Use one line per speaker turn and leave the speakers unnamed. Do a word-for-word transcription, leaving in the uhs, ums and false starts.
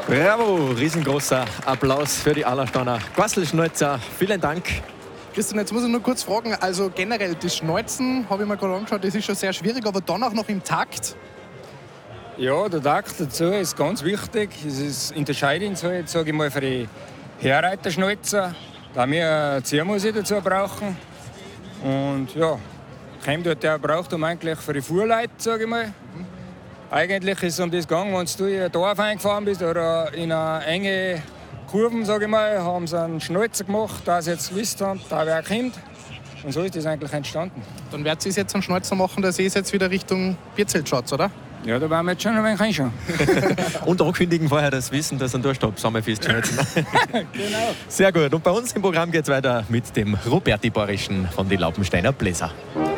Bravo, riesengroßer Applaus für die Allersteiner Quasselschnäuzer. Vielen Dank.
Christian, jetzt muss ich nur kurz fragen, also generell das Schneuzen, habe ich mir gerade angeschaut, das ist schon sehr schwierig, aber dann auch noch im Takt.
Ja, der Takt dazu ist ganz wichtig. Es ist unterscheidend, so jetzt, sage ich mal, für die Herreiterschnäuzer, da wir eine Ziermusik dazu brauchen. Und ja, kein dort der braucht um eigentlich für die Fuhrleute, sage ich mal. Mhm. Eigentlich ist es um das gegangen, wenn du in ein Dorf eingefahren bist oder in eine enge Kurven, sage ich mal, haben sie einen Schnäuzer gemacht, dass sie jetzt gewusst haben, da wer kommt. Und so ist das eigentlich entstanden.
Dann wird es jetzt einen Schnäuzer machen, dass es jetzt wieder Richtung Bierzelt schaut, oder?
Ja, da werden wir jetzt schon ein wenig reinschauen.
Und ankündigen vorher das Wissen, dass ein Durchstopp Sommerfest schneuzen.
Genau.
Sehr gut. Und bei uns im Programm geht es weiter mit dem Roberti Borischen von den Laupensteiner Bläser.